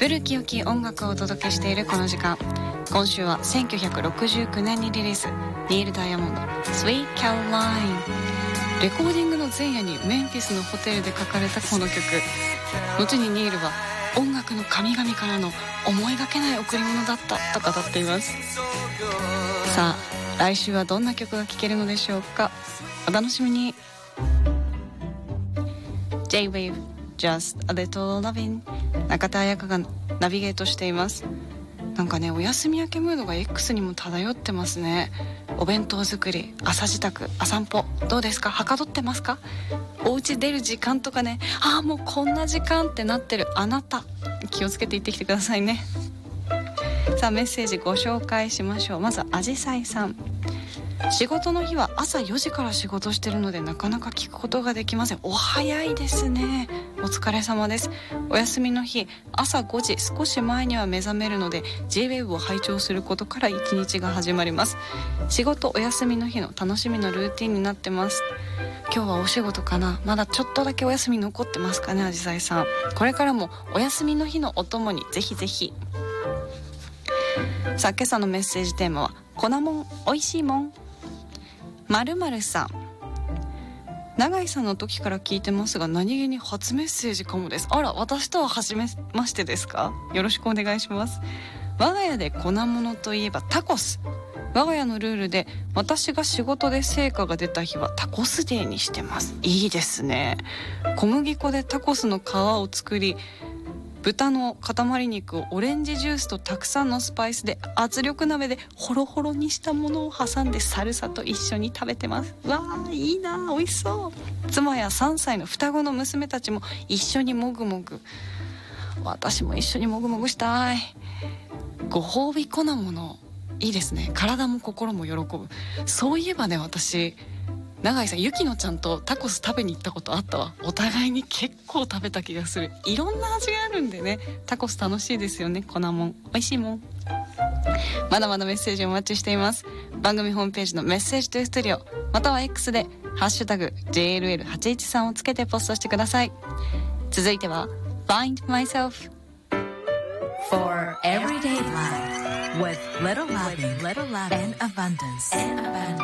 古き良き音楽をお届けしているこの時間、今週は1969年にリリース、ニール・ダイヤモンド Sweet Caroline。 レコーディングの前夜にメンフィスのホテルで書かれたこの曲、後にニールは音楽の神々からの思いがけない贈り物だったと語っています。さあ来週はどんな曲が聴けるのでしょうか。お楽しみに。 J-Wave Just a Little Lovin'、 中田彩香がナビゲートしています。なんかね、お休み明けムードが X にも漂ってますね。お弁当作り、朝支度、朝散歩、どうですか？はかどってますか？お家出る時間とかね、もうこんな時間ってなってるあなた、気をつけて行ってきてくださいね。さあメッセージご紹介しましょう。まずあじさいさん。仕事の日は朝4時から仕事してるのでなかなか聞くことができません。お早いですね。お疲れ様です。お休みの日、朝5時少し前には目覚めるので J-Wave を拝聴することから一日が始まります。仕事お休みの日の楽しみのルーティンになってます。今日はお仕事かな、まだちょっとだけお休み残ってますかね。あじさいさん、これからもお休みの日のお供にぜひぜひ。さあ今朝のメッセージテーマは粉もんおいしいもん。〇〇さん、永井さんの時から聞いてますが何気に初メッセージかもです。あら、私とは初めましてですか？よろしくお願いします。我が家で粉物といえばタコス。我が家のルールで私が仕事で成果が出た日はタコスデーにしてます。いいですね。小麦粉でタコスの皮を作り、豚の塊肉をオレンジジュースとたくさんのスパイスで圧力鍋でホロホロにしたものを挟んでサルサと一緒に食べてます。わー、いいな、美味しそう。妻や3歳の双子の娘たちも一緒にもぐもぐ。私も一緒にもぐもぐしたい。ご褒美粉物いいですね。体も心も喜ぶ。そういえばね、私永井さん、ゆきのちゃんとタコス食べに行ったことあったわ。お互いに結構食べた気がする。いろんな味があるんでね、タコス楽しいですよね。粉もん美味しいもん。まだまだメッセージお待ちしています。番組ホームページのメッセージトゥースタジオまたは X でハッシュタグ JLL813 をつけてポストしてください。続いては Find Myself For everyday life with little loving and abundance.